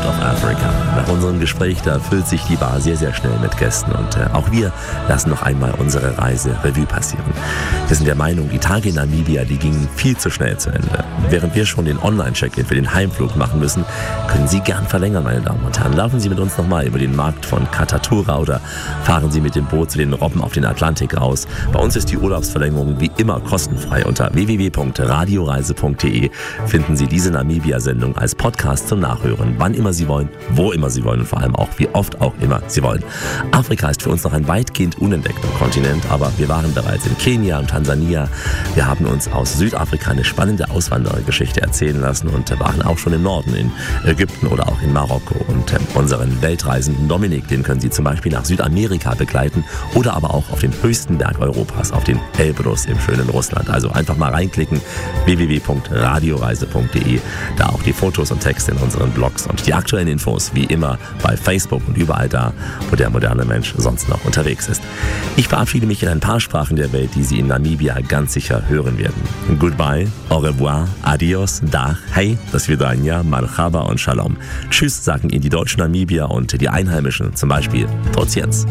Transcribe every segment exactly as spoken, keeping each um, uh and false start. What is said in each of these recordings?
Sound of Africa. Nach unserem Gespräch, da füllt sich die Bar sehr, sehr schnell mit Gästen und äh, auch wir lassen noch einmal unsere Reise Revue passieren. Wir sind der Meinung, die Tage in Namibia, die gingen viel zu schnell zu Ende. Während wir schon den Online-Check-In für den Heimflug machen müssen, können Sie gern verlängern, meine Damen und Herren. Laufen Sie mit uns nochmal über den Markt von Katatura oder fahren Sie mit dem Boot zu den Robben auf den Atlantik raus. Bei uns ist die Urlaubsverlängerung wie immer kostenfrei. Unter w w w punkt radioreise punkt d e finden Sie diese Namibia-Sendung als Podcast zum Nachhören, wann immer Sie wollen, wo immer Sie wollen und vor allem auch, wie oft auch immer Sie wollen. Afrika ist für uns noch ein weitgehend unentdeckter Kontinent, aber wir waren bereits in Kenia und Tansania. Wir haben uns aus Südafrika eine spannende Auswanderergeschichte erzählen lassen und waren auch schon im Norden, in Ägypten oder auch in Marokko. Und äh, unseren Weltreisenden Dominik, den können Sie zum Beispiel nach Südamerika begleiten oder aber auch auf den höchsten Berg Europas, auf den Elbrus im schönen Russland. Also einfach mal reinklicken, w w w punkt radioreise punkt d e, da auch die Fotos und Texte in unseren Blogs und die aktuellen Infos wie immer bei Facebook und überall da, wo der moderne Mensch sonst noch unterwegs ist. Ich verabschiede mich in ein paar Sprachen der Welt, die Sie in Namibia ganz sicher hören werden. Goodbye, au revoir, adios, dag, hey, das Vidania, marhaba und shalom. Tschüss sagen Ihnen die deutschen Namibier und die Einheimischen, zum Beispiel trotz jetzt.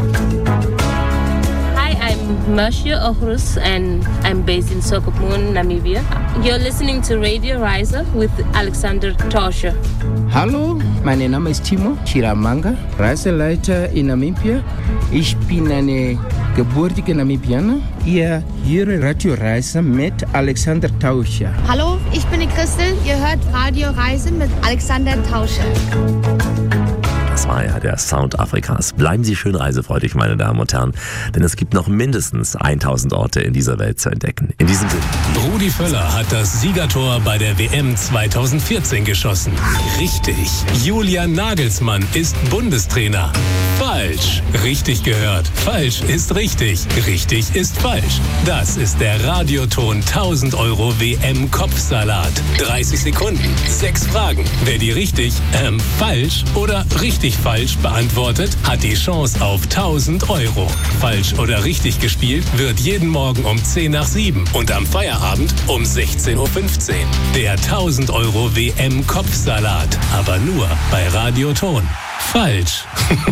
Marcia Ohrus and I'm based in Swakopmund, Namibia. You're listening to Radio Reise with Alexander Tauscher. Hallo, mein Name ist Timo Chiramanga, Reiseleiter in Namibia. Ich bin eine gebürtige Namibianer. Ihr hört Radio Reise mit Alexander Tauscher. Hallo, ich bin die Christel. Ihr hört Radio Reise mit Alexander Tauscher. Das war ja der Sound Afrikas. Bleiben Sie schön reisefreudig, meine Damen und Herren, denn es gibt noch mindestens tausend Orte in dieser Welt zu entdecken. In diesem Sinne. Rudi Völler hat das Siegertor bei der W M zweitausendvierzehn geschossen. Richtig. Julian Nagelsmann ist Bundestrainer. Falsch. Richtig gehört. Falsch ist richtig. Richtig ist falsch. Das ist der Radioton tausend Euro W M-Kopfsalat. dreißig Sekunden, sechs Fragen. Wer die richtig, ähm, falsch oder richtig falsch beantwortet, hat die Chance auf tausend Euro. Falsch oder richtig gespielt wird jeden Morgen um zehn nach sieben und am Feierabend um sechzehn Uhr fünfzehn. Der tausend Euro W M-Kopfsalat. Aber nur bei Radioton. Falsch.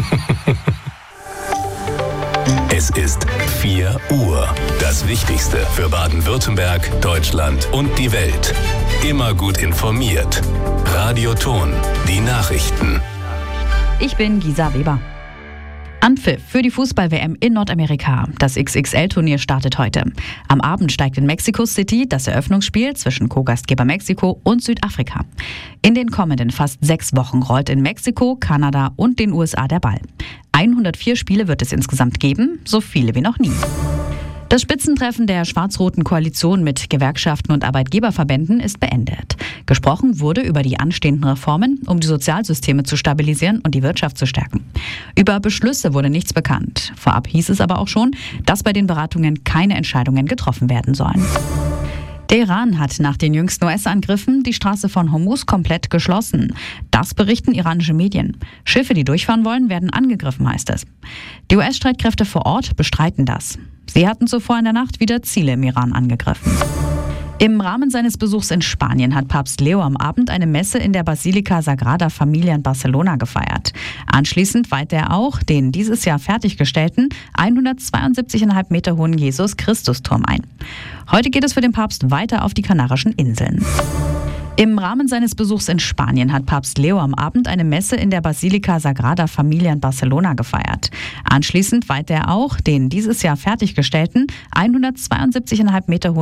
Es ist vier Uhr. Das Wichtigste für Baden-Württemberg, Deutschland und die Welt. Immer gut informiert. Radioton. Die Nachrichten. Ich bin Gisa Weber. Anpfiff für die Fußball-W M in Nordamerika. Das X X L-Turnier startet heute. Am Abend steigt in Mexico City das Eröffnungsspiel zwischen Co-Gastgeber Mexiko und Südafrika. In den kommenden fast sechs Wochen rollt in Mexiko, Kanada und den U S A der Ball. hundertvier Spiele wird es insgesamt geben, so viele wie noch nie. Das Spitzentreffen der schwarz-roten Koalition mit Gewerkschaften und Arbeitgeberverbänden ist beendet. Gesprochen wurde über die anstehenden Reformen, um die Sozialsysteme zu stabilisieren und die Wirtschaft zu stärken. Über Beschlüsse wurde nichts bekannt. Vorab hieß es aber auch schon, dass bei den Beratungen keine Entscheidungen getroffen werden sollen. Der Iran hat nach den jüngsten U S-Angriffen die Straße von Hormuz komplett geschlossen. Das berichten iranische Medien. Schiffe, die durchfahren wollen, werden angegriffen, heißt es. Die U S-Streitkräfte vor Ort bestreiten das. Sie hatten zuvor in der Nacht wieder Ziele im Iran angegriffen. Im Rahmen seines Besuchs in Spanien hat Papst Leo am Abend eine Messe in der Basilika Sagrada Familia in Barcelona gefeiert. Anschließend weihte er auch den dieses Jahr fertiggestellten hundertzweiundsiebzig Komma fünf Meter hohen Jesus-Christus-Turm ein. Heute geht es für den Papst weiter auf die Kanarischen Inseln. Im Rahmen seines Besuchs in Spanien hat Papst Leo am Abend eine Messe in der Basilika Sagrada Familia in Barcelona gefeiert. Anschließend weihte er auch den dieses Jahr fertiggestellten hundertzweiundsiebzig Komma fünf Meter hohen